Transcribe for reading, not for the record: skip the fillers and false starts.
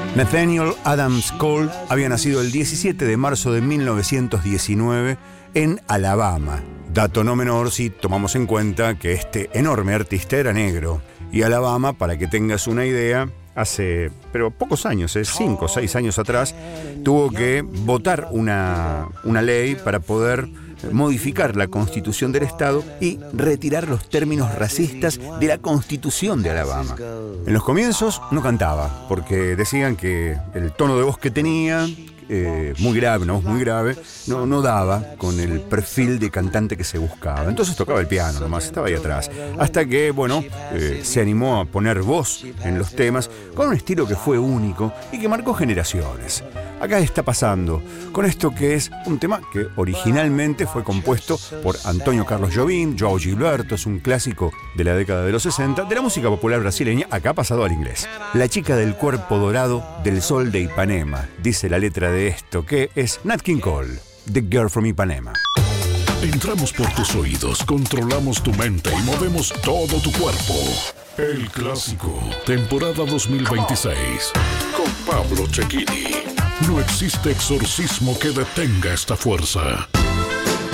Nathaniel Adams Cole había nacido el 17 de marzo de 1919 en Alabama. Dato no menor si tomamos en cuenta que este enorme artista era negro. Y Alabama, para que tengas una idea, hace pocos años, 5 o 6 años atrás, tuvo que votar una ley para poder modificar la constitución del estado y retirar los términos racistas de la constitución de Alabama. En los comienzos no cantaba, porque decían que el tono de voz que tenía, muy grave, una voz muy grave, no daba con el perfil de cantante que se buscaba. Entonces tocaba el piano nomás, estaba ahí atrás. Hasta que, se animó a poner voz en los temas con un estilo que fue único y que marcó generaciones. Acá está pasando con esto que es un tema que originalmente fue compuesto por Antonio Carlos Jobim, João Gilberto, es un clásico de la década de los 60 de la música popular brasileña, acá pasado al inglés. La chica del cuerpo dorado del sol de Ipanema, dice la letra de esto, que es Nat King Cole, The Girl from Ipanema. Entramos por tus oídos, controlamos tu mente y movemos todo tu cuerpo. El Clásico, temporada 2026, con Pablo Cecchini. No existe exorcismo que detenga esta fuerza.